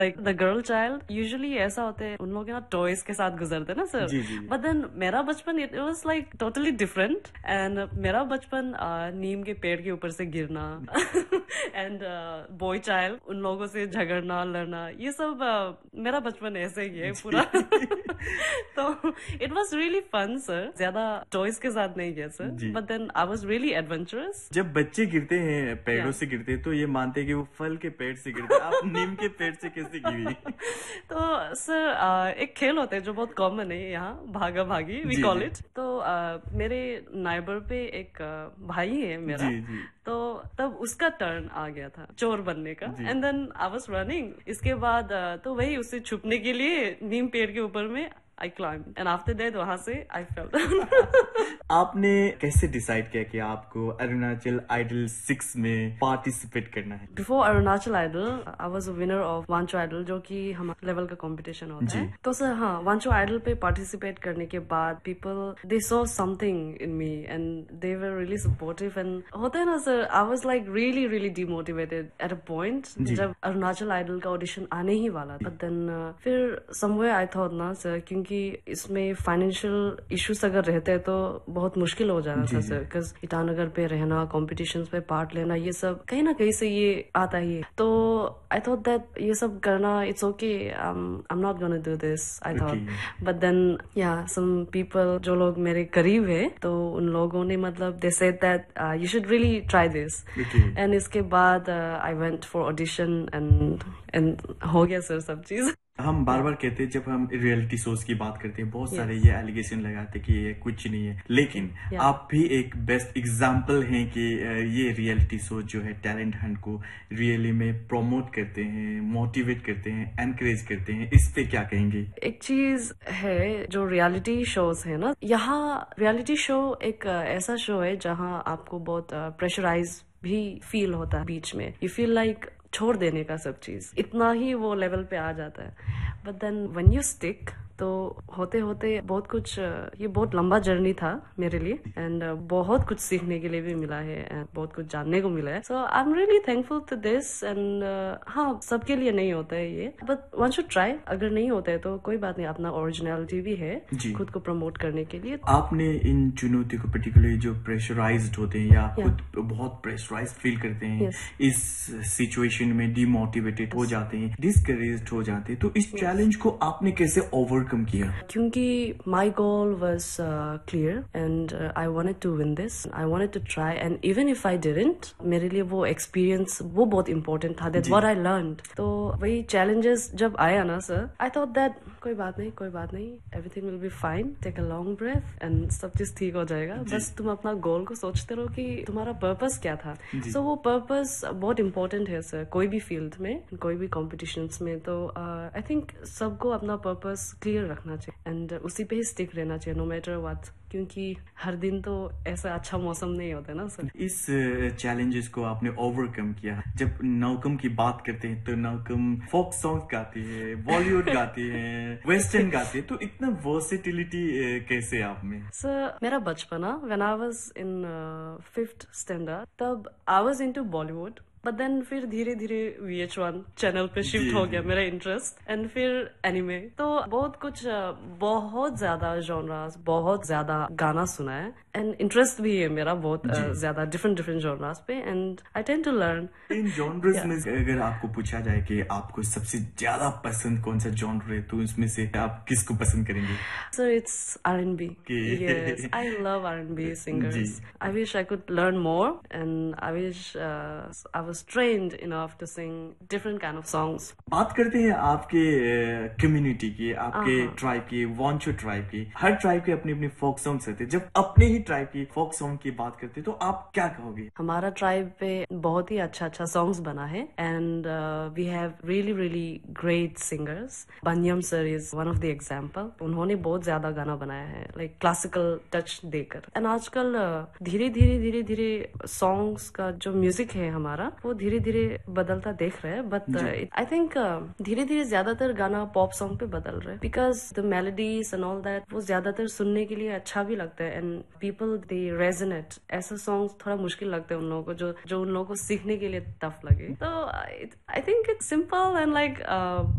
Like the girl child usually ऐसा होते हैं, उन लोग ना टॉयज के साथ गुजरते हैं ना sir. Ji ji. But then मेरा बचपन it was like totally different. And मेरा बचपन नीम के पेड़ के ऊपर से गिरना एंड बॉय चाइल्ड उन लोगों से झगड़ना लड़ना, ये सब मेरा बचपन ऐसे ही है पूरा। तो it was really fun sir, ज्यादा टॉयज के साथ नहीं गया sir, ji. But then I was really adventurous. जब बच्चे गिरते हैं पेड़ों Yeah. से गिरते हैं तो ये मानते हैं कि वो फल के पेड़ से गिरते हैं, आप नीम के पेड़ से कैसे गिरी? तो सर एक खेल होता है जो बहुत कॉमन है यहाँ, भागा भागी we ji, call ji. It. तो मेरे नाइबर पे एक भाई है मेरा। जी जी। तो तब उसका टर्न आ गया था चोर बनने का, जी। And then I was running. इसके बाद तो वही उससे छुपने के लिए नीम पेड़ के ऊपर में आई क्लाइंब, एंड आफ्टर दैट वहां से आई फेल। आपने कैसे डिसाइड किया कि आपको अरुणाचल आइडल 6 में पार्टिसिपेट करना है? Before Arunachal idol I was a winner of Wancho idol, जो कि हमारे लेवल का कंपटीशन होता है। जी। तो सर हाँ, वांचो आइडल पे पार्टिसिपेट करने के बाद people they saw something in me and they were really supportive. And होता है ना sir, I was like really really demotivated at a point जी। जब अरुणाचल आइडल का ऑडिशन आने ही वाला था। बट देन फिर समवेयर आई थॉट ना सर, क्योंकि इसमें फाइनेंशियल इश्यूज अगर रहते हैं तो बहुत मुश्किल हो जाना जी, था जी। सर, बिकॉज ईटानगर पे रहना, कॉम्पिटिशन्स पे पार्ट लेना, ये सब कहीं ना कहीं से ये आता ही है। तो आई थॉट दैट ये सब करना it's okay, I am not gonna do this I thought. But then या सम पीपल जो लोग मेरे करीब है, तो उन लोगों ने मतलब they said that you should really try this. Okay. And इसके बाद I went for audition and हो गया सर सब चीज। हम बार बार कहते हैं, जब हम रियलिटी शोज की बात करते हैं, बहुत सारे Yes. ये एलिगेशन लगाते हैं कि ये कुछ नहीं है, लेकिन Yeah. आप भी एक बेस्ट एग्जाम्पल हैं कि ये रियलिटी शो जो है टैलेंट हंट को रियली में प्रमोट करते हैं, मोटिवेट करते हैं, एनकरेज करते हैं। इस पे क्या कहेंगे? एक चीज है जो रियलिटी शोज है ना, यहाँ रियलिटी शो एक ऐसा शो है जहाँ आपको बहुत प्रेशराइज भी फील होता है बीच में। यू फील लाइक छोड़ देने का सब चीज, इतना ही वो लेवल पे आ जाता है। But then when you stick, तो होते होते बहुत कुछ, ये बहुत लंबा जर्नी था मेरे लिए, एंड बहुत कुछ सीखने के लिए भी मिला है एंड बहुत कुछ जानने को मिला है। सो I am really thankful to this. And हाँ, सबके लिए नहीं होता है ये, बट वन शुड ट्राई। अगर नहीं होता है तो कोई बात नहीं, अपना ओरिजिनलिटी भी है जी। खुद को प्रमोट करने के लिए। आपने इन चुनौतियों को, पर्टिकुलरली जो प्रेशराइज्ड होते हैं या Yeah. खुद बहुत प्रेशराइज्ड फील करते हैं, Yes. इस सिचुएशन में डिमोटिवेटेड हो जाते हैं, डिस्करेज्ड हो जाते हैं, तो इस चैलेंज को आपने कैसे ओवरकम किया? क्योंकि माई goal was clear and I wanted to win this, I wanted to try, and even if I didn't, मेरे लिए वो एक्सपीरियंस वो बहुत इंपॉर्टेंट था, दैट व्हाट आई लर्नड। तो वही चैलेंजेस जब आया ना सर, आई थॉट दैट कोई बात नहीं, everything will be fine, take a long breath and सब चीज ठीक हो जाएगा। बस तुम अपना गोल को सोचते रहो कि तुम्हारा पर्पस क्या था। सो वो पर्पस बहुत इंपॉर्टेंट है सर, कोई भी फील्ड में, कोई भी कॉम्पिटिशन्स में। तो आई थिंक सबको अपना पर्पस क्लियर रखना चाहिए एंड उसी पे ही स्टिक रहना चाहिए, नो मैटर व्हाट, क्योंकि हर दिन तो ऐसा अच्छा मौसम नहीं होता ना सर। इस चैलेंजेस को आपने ओवरकम किया। जब नौकम की बात करते हैं तो नौकम फोक सॉन्ग गाती है, बॉलीवुड गाती है, वेस्टर्न गाती है, तो इतना वर्सेटिलिटी कैसे आप में? सर मेरा बचपना, when I was in 5th standard, तब I was into Bollywood. But then फिर धीरे धीरे VH1 चैनल पे शिफ्ट जी, हो जी। गया मेरा इंटरेस्ट, एंड फिर एनिमे। तो बहुत कुछ, बहुत ज्यादा जॉनरास, बहुत ज्यादा गाना सुना है, एंड इंटरेस्ट भी है मेरा बहुत ज्यादा डिफरेंट जॉनरास पे, and I tend to learn. In genres में अगर आपको पूछा जाए कि आपको सबसे ज्यादा पसंद कौन सा जॉनर है, तो इसमें से आप किसको पसंद करेंगे? So it's R&B. Okay. Yes, I love R&B singers. Ji. I wish I could learn more, and I wish I was trained enough to sing different kind of songs. बात करते हैं आपके कम्युनिटी की, आपके ट्राइब की, Wancho tribe की। हर tribe के अपने अपने फोक सॉन्ग्स रहते हैं। जब अपने ही ट्राइब की फोक सॉन्ग की बात करते हैं तो आप क्या कहोगे? हमारा ट्राइब पे बहुत ही अच्छा सॉन्ग्स बना है, and we have really really great singers. बनियम sir is one of the example. उन्होंने बहुत ज्यादा गाना बनाया है, लाइक क्लासिकल टच देकर। एंड आजकल धीरे धीरे सॉन्ग्स का जो म्यूजिक है हमारा, वो धीरे धीरे बदलता देख रहे हैं, बट आई थिंक धीरे धीरे ज्यादातर गाना पॉप सॉन्ग पे बदल रहे हैं, because the melodies and all that वो ज्यादातर सुनने के लिए अच्छा भी लगता है, एंड पीपल दे रेजोनेट। ऐसा सॉन्ग थोड़ा मुश्किल लगता है उन लोगों को जो उन लोगों को सीखने के लिए टफ लगे। तो I think it's simple and like